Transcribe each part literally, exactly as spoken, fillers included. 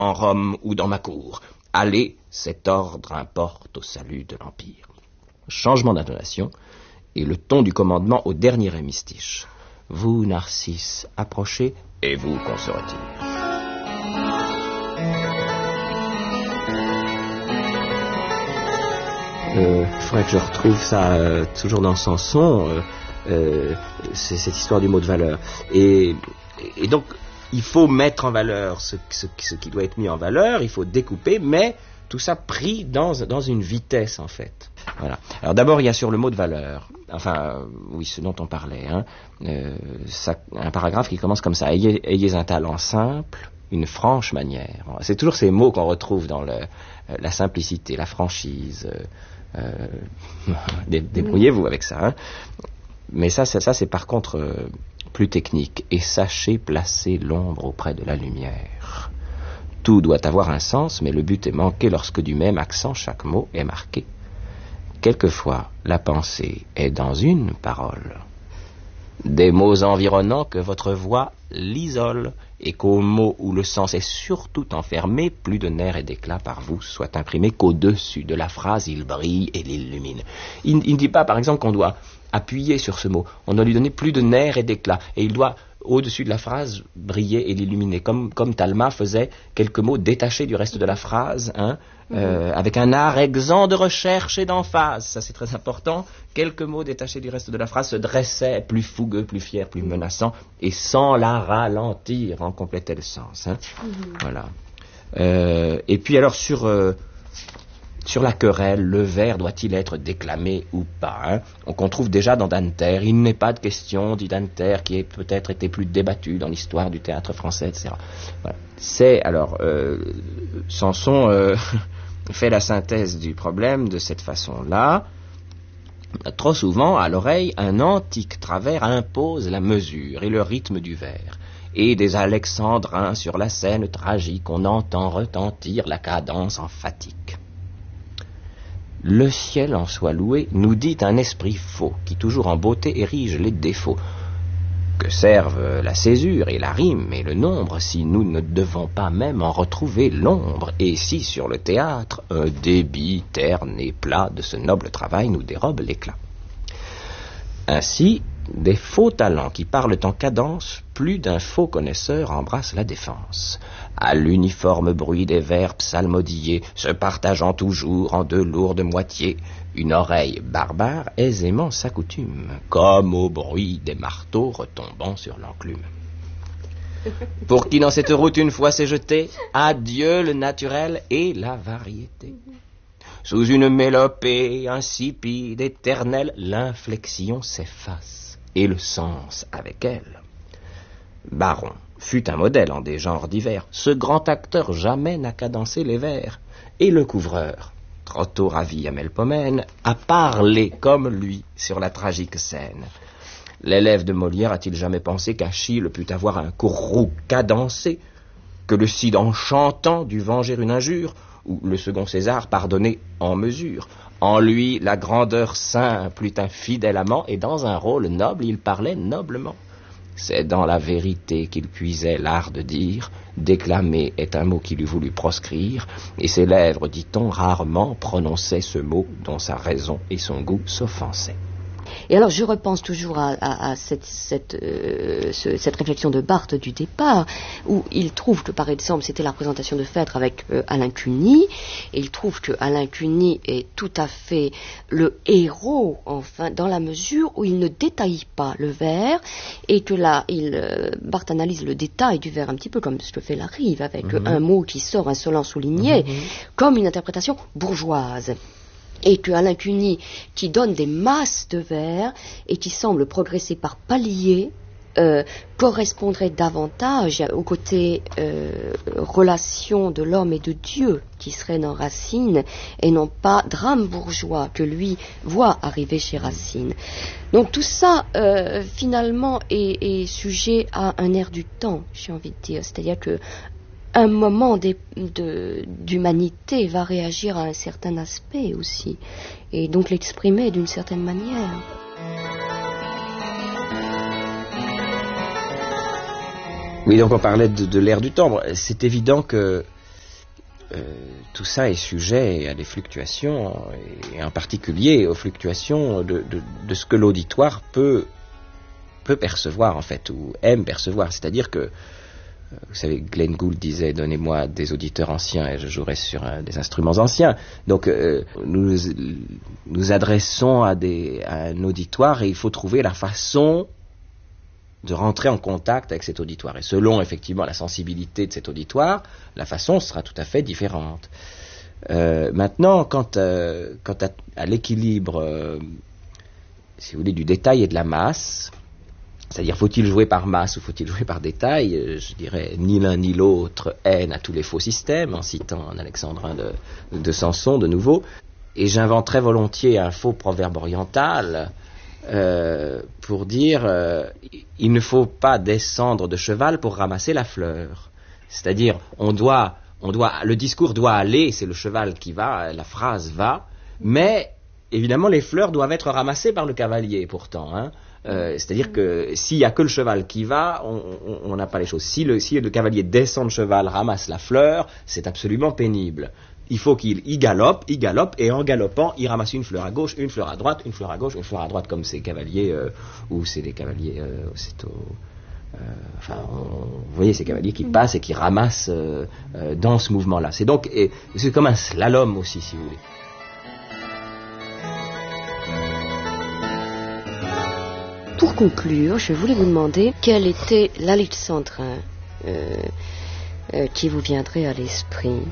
en Rome ou dans ma cour. Allez, cet ordre importe au salut de l'Empire. Changement d'intonation et le ton du commandement au dernier hémistiche. Vous, Narcisse, approchez et vous qu'on se retire. Euh, il faudrait que je retrouve ça euh, toujours dans Samson, euh, euh, c'est cette histoire du mot de valeur. Et, et donc, il faut mettre en valeur ce, ce, ce qui doit être mis en valeur, il faut découper, mais tout ça pris dans, dans une vitesse, en fait. Voilà. Alors d'abord, il y a sur le mot de valeur, enfin, euh, oui, ce dont on parlait, hein, euh, ça, un paragraphe qui commence comme ça. Ayez, ayez un talent simple, une franche manière. C'est toujours ces mots qu'on retrouve dans le, euh, la simplicité, la franchise. Euh, euh, débrouillez-vous avec ça. Hein. Mais ça, ça, ça c'est par contre euh, plus technique. Et sachez placer l'ombre auprès de la lumière. Tout doit avoir un sens, mais le but est manqué lorsque du même accent chaque mot est marqué. Quelquefois, la pensée est dans une parole. Des mots environnants que votre voix l'isole, et qu'aux mots où le sens est surtout enfermé, plus de nerfs et d'éclat par vous soit imprimé qu'au-dessus de la phrase il brille et l'illumine. Il, il ne dit pas, par exemple, qu'on doit appuyer sur ce mot, on doit lui donner plus de nerfs et d'éclat, et il doit, au-dessus de la phrase, briller et l'illuminer, comme, comme Talma faisait quelques mots détachés du reste de la phrase, hein, euh, avec un art exempt de recherche et d'emphase, ça c'est très important, quelques mots détachés du reste de la phrase se dressaient, plus fougueux, plus fiers, plus menaçants, et sans la ralentir, en complétait le sens. Hein. Mm-hmm. Voilà. Euh, et puis alors sur... Euh, Sur la querelle, le vers doit-il être déclamé ou pas, hein? On trouve déjà dans Danter, il n'est pas de question, dit Danter, qui ait peut-être été plus débattu dans l'histoire du théâtre français, et cetera. Voilà. C'est, alors, euh, Samson euh, fait la synthèse du problème de cette façon-là. Trop souvent, à l'oreille, un antique travers impose la mesure et le rythme du vers. Et des alexandrins sur la scène tragique, on entend retentir la cadence emphatique. Le ciel en soit loué, nous dit un esprit faux, qui toujours en beauté érige les défauts. Que servent la césure et la rime et le nombre, si nous ne devons pas même en retrouver l'ombre, et si sur le théâtre, un débit terne et plat de ce noble travail nous dérobe l'éclat. Ainsi, des faux talents qui parlent en cadence, plus d'un faux connaisseur embrasse la défense. À l'uniforme bruit des vers psalmodiés, se partageant toujours en deux lourdes moitiés, une oreille barbare aisément s'accoutume, comme au bruit des marteaux retombant sur l'enclume. Pour qui dans cette route une fois s'est jeté, adieu le naturel et la variété. Sous une mélopée insipide, éternelle, l'inflexion s'efface, et le sens avec elle. Baron fut un modèle en des genres divers, ce grand acteur jamais n'a cadencé les vers, et le couvreur, trop tôt ravi à Melpomène, a parlé comme lui sur la tragique scène. L'élève de Molière a-t-il jamais pensé qu'Achille pût avoir un courroux cadencé, que le Cid en chantant dut venger une injure, ou le second César pardonner en mesure. En lui, la grandeur simple eut un fidèle amant, et dans un rôle noble, il parlait noblement. C'est dans la vérité qu'il puisait l'art de dire, déclamer est un mot qu'il eût voulu proscrire, et ses lèvres, dit-on, rarement prononçaient ce mot dont sa raison et son goût s'offensaient. Et alors je repense toujours à, à, à cette, cette, euh, ce, cette réflexion de Barthes du départ, où il trouve que par exemple c'était la représentation de Phèdre avec euh, Alain Cuny, et il trouve que Alain Cuny est tout à fait le héros, enfin, dans la mesure où il ne détaille pas le vers, et que là, il, euh, Barthes analyse le détail du vers un petit peu comme ce que fait la Rive, avec mm-hmm. un mot qui sort insolent souligné, mm-hmm. comme une interprétation bourgeoise. Et que Alain Cuny, qui donne des masses de vers et qui semble progresser par paliers, euh, correspondrait davantage au côté euh, relation de l'homme et de Dieu qui serait dans Racine, et non pas drame bourgeois que lui voit arriver chez Racine. Donc tout ça, euh, finalement, est, est sujet à un air du temps, j'ai envie de dire. C'est-à-dire que un moment de, de, d'humanité va réagir à un certain aspect aussi, et donc l'exprimer d'une certaine manière. Oui, donc on parlait de, de l'ère du temps. C'est évident que euh, tout ça est sujet à des fluctuations, et en particulier aux fluctuations de, de, de ce que l'auditoire peut, peut percevoir, en fait, ou aime percevoir. C'est-à-dire que, vous savez, Glenn Gould disait « Donnez-moi des auditeurs anciens et je jouerai sur un, des instruments anciens ». Donc, euh, nous nous adressons à, des, à un auditoire et il faut trouver la façon de rentrer en contact avec cet auditoire. Et selon, effectivement, la sensibilité de cet auditoire, la façon sera tout à fait différente. Euh, maintenant, quant, euh, quant à, à l'équilibre, euh, si vous voulez, du détail et de la masse, c'est-à-dire, faut-il jouer par masse ou faut-il jouer par détail? Je dirais, ni l'un ni l'autre haine à tous les faux systèmes, en citant un alexandrin de, de Samson, de nouveau. Et j'inventerais volontiers un faux proverbe oriental euh, pour dire, euh, il ne faut pas descendre de cheval pour ramasser la fleur. C'est-à-dire, on doit, on doit, le discours doit aller, c'est le cheval qui va, la phrase va, mais évidemment, les fleurs doivent être ramassées par le cavalier, pourtant, hein. Euh, c'est-à-dire que s'il n'y a que le cheval qui va, on n'a pas les choses. Si le, si le cavalier descend de cheval, ramasse la fleur, c'est absolument pénible. Il faut qu'il y galope, il galope, et en galopant, il ramasse une fleur à gauche, une fleur à droite, une fleur à gauche, une fleur à droite, comme ces cavaliers, euh, ou c'est des cavaliers, euh, c'est au... Euh, enfin, on, vous voyez ces cavaliers qui passent et qui ramassent euh, euh, dans ce mouvement-là. C'est donc, et, c'est comme un slalom aussi, si vous voulez. Pour conclure, je voulais vous demander quel était l'alexandrin euh, euh, qui vous viendrait à l'esprit.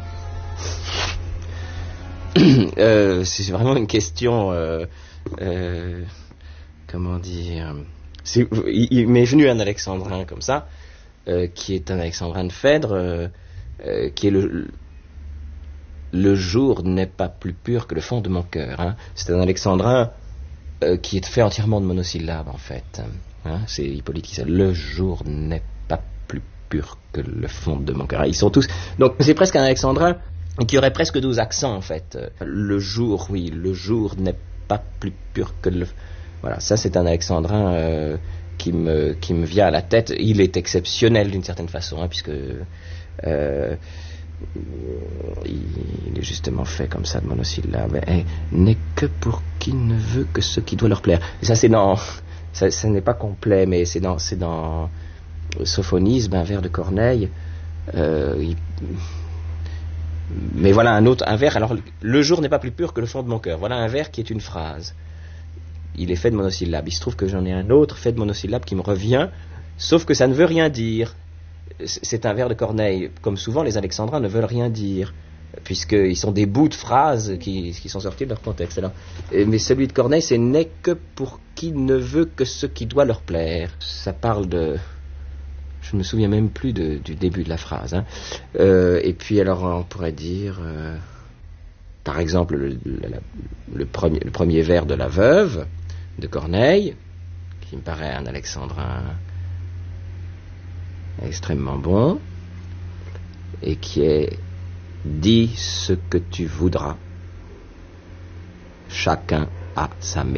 euh, c'est vraiment une question, euh, euh, comment dire, c'est, il, il m'est venu un alexandrin comme ça, euh, qui est un alexandrin de Phèdre, euh, euh, qui est le, le jour n'est pas plus pur que le fond de mon cœur. Hein. C'est un alexandrin Euh, qui est fait entièrement de monosyllabes, en fait. Hein, c'est Hippolyte qui dit le jour n'est pas plus pur que le fond de mon cœur. Ils sont tous... Donc, c'est presque un alexandrin qui aurait presque douze accents, en fait. Le jour, oui, le jour n'est pas plus pur que le... Voilà, ça, c'est un alexandrin euh, qui, me, qui me vient à la tête. Il est exceptionnel, d'une certaine façon, hein, puisque... Euh, il est justement fait comme ça de monosyllabes, et n'est que pour qui ne veut que ce qui doit leur plaire. Et ça c'est dans, ça, ça n'est pas complet, mais c'est dans, c'est dans Sophonisme, un vers de Corneille. Euh, il... Mais voilà un autre, un vers. Alors le jour n'est pas plus pur que le fond de mon cœur. Voilà un vers qui est une phrase. Il est fait de monosyllabes. Il se trouve que j'en ai un autre fait de monosyllabes qui me revient, sauf que ça ne veut rien dire. C'est un vers de Corneille. Comme souvent, les alexandrins ne veulent rien dire, puisqu'ils sont des bouts de phrases qui, qui sont sortis de leur contexte. Alors, mais celui de Corneille, c'est « n'est que pour qui ne veut que ce qui doit leur plaire ». Ça parle de... Je ne me souviens même plus de, du début de la phrase. Hein. Euh, et puis, alors, on pourrait dire... Euh, par exemple, le, le, le, premier, le premier vers de La Veuve, de Corneille, qui me paraît un alexandrin... extrêmement bon, et qui est « dis ce que tu voudras, chacun a sa méthode ».